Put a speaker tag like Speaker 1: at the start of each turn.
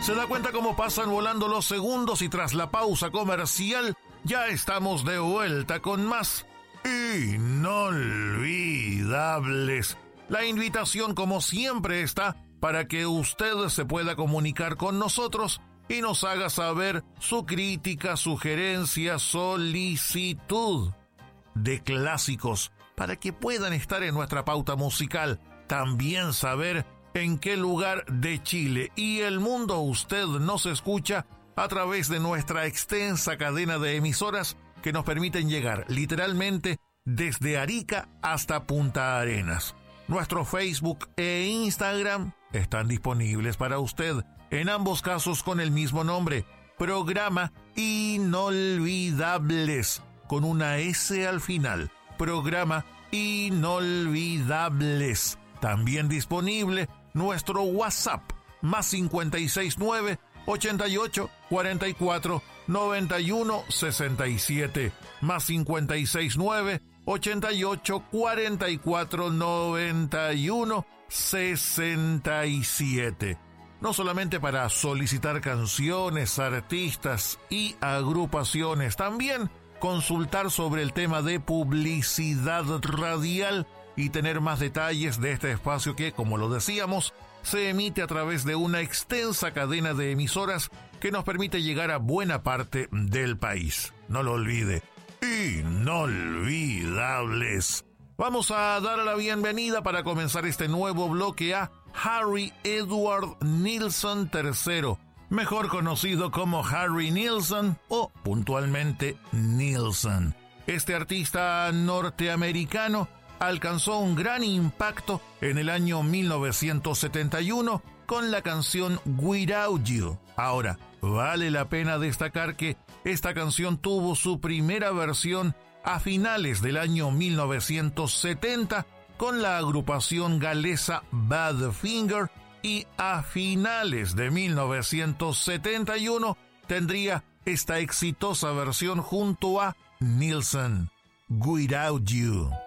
Speaker 1: ¿Se da cuenta cómo pasan volando los segundos y tras la pausa comercial ya estamos de vuelta con más Inolvidables? La invitación, como siempre, está para que usted se pueda comunicar con nosotros y nos haga saber su crítica, sugerencia, solicitud de clásicos para que puedan estar en nuestra pauta musical. También saber en qué lugar de Chile y el mundo usted nos escucha a través de nuestra extensa cadena de emisoras que nos permiten llegar literalmente desde Arica hasta Punta Arenas. Nuestro Facebook e Instagram están disponibles para usted, en ambos casos con el mismo nombre, Programa Inolvidables, con una S al final, Programa Inolvidables. También disponible nuestro WhatsApp, más 569 88 44 91 67, más 569 88 44 91 67. No solamente para solicitar canciones, artistas y agrupaciones, también consultar sobre el tema de publicidad radial y tener más detalles de este espacio que, como lo decíamos, se emite a través de una extensa cadena de emisoras que nos permite llegar a buena parte del país. No lo olvide, Inolvidables. Vamos a dar la bienvenida para comenzar este nuevo bloque a Harry Edward Nilsson III, mejor conocido como Harry Nilsson o puntualmente Nilsson. Este artista norteamericano alcanzó un gran impacto en el año 1971 con la canción Without You. Ahora, vale la pena destacar que esta canción tuvo su primera versión a finales del año 1970 con la agrupación galesa Badfinger y a finales de 1971 tendría esta exitosa versión junto a Nilsson, Without You.